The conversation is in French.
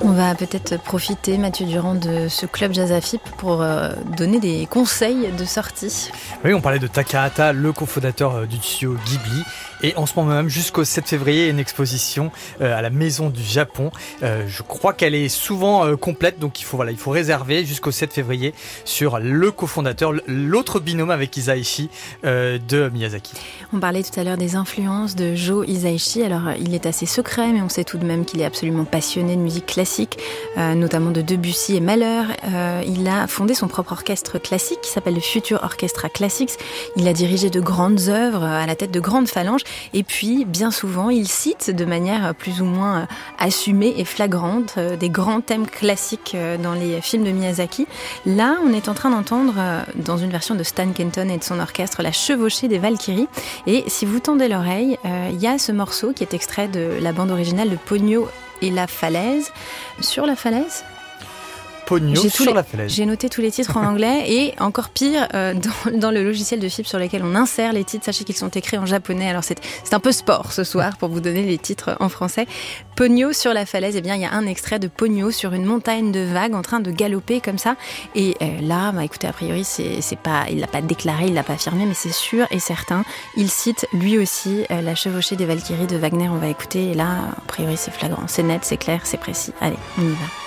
On va peut-être profiter, Mathieu Durand, de ce club Jazz AFIP pour donner des conseils de sortie. Oui, on parlait de Takahata, le cofondateur du studio Ghibli. Et en ce moment même, jusqu'au 7 février, une exposition à la Maison du Japon. Je crois qu'elle est souvent complète, donc il faut réserver jusqu'au 7 février sur le cofondateur, l'autre binôme avec Hisaishi de Miyazaki. On parlait tout à l'heure des influences de Joe Hisaishi. Alors, il est assez secret, mais on sait tout de même qu'il est absolument passionné de musique classique, notamment de Debussy et Mahler. Il a fondé son propre orchestre classique qui s'appelle le Future Orchestra Classics. Il a dirigé de grandes œuvres à la tête de grandes phalanges. Et puis, bien souvent, il cite de manière plus ou moins assumée et flagrante des grands thèmes classiques dans les films de Miyazaki. Là, on est en train d'entendre, dans une version de Stan Kenton et de son orchestre, la chevauchée des Valkyries. Et si vous tendez l'oreille, il y a ce morceau qui est extrait de la bande originale de Ponyo et la falaise. Sur la falaise ? Ponyo sur la falaise. J'ai noté tous les titres en anglais et encore pire, dans le logiciel de FIP sur lequel on insère les titres, sachez qu'ils sont écrits en japonais. Alors c'est un peu sport ce soir pour vous donner les titres en français. Ponyo sur la falaise, eh bien il y a un extrait de Ponyo sur une montagne de vagues en train de galoper comme ça. Et là, écoutez, a priori, c'est pas, il l'a pas déclaré, il l'a pas affirmé, mais c'est sûr et certain. Il cite lui aussi la chevauchée des Valkyries de Wagner. On va écouter et là, a priori, c'est flagrant, c'est net, c'est clair, c'est précis. Allez, on y va.